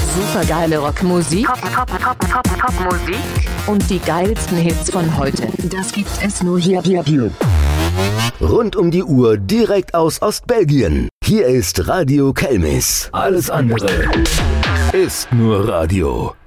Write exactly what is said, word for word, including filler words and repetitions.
Supergeile Rockmusik. Pop, pop, pop, pop, pop, Musik. Und die geilsten Hits von heute. Das gibt es nur hier, hier, hier. Rund um die Uhr direkt aus Ostbelgien. Hier ist Radio Kelmis. Alles andere ist nur Radio.